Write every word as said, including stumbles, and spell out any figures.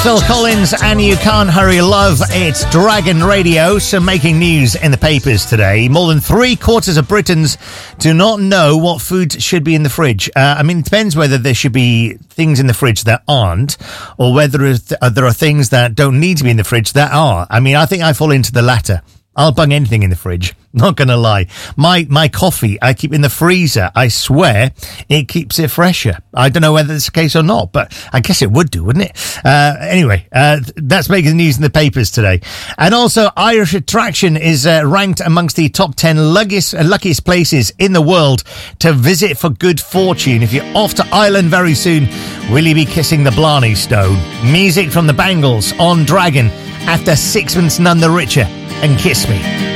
Phil Collins and You Can't Hurry Love. It's Dragon Radio. Some making news in the papers today. More than three quarters of Britons do not know what food should be in the fridge. Uh, I mean, it depends whether there should be things in the fridge that aren't, or whether there are things that don't need to be in the fridge that are. I mean, I think I fall into the latter. I'll bung anything in the fridge. Not going to lie. My my coffee I keep in the freezer. I swear it keeps it fresher. I don't know whether it's the case or not, but I guess it would do, wouldn't it? Uh, anyway, uh, that's making the news in the papers today. And also, Irish Attraction is uh, ranked amongst the top ten luckiest, uh, luckiest places in the world to visit for good fortune. If you're off to Ireland very soon, will you be kissing the Blarney Stone? Music from the Bangles on Dragon after Sixpence None the Richer and Kiss Me.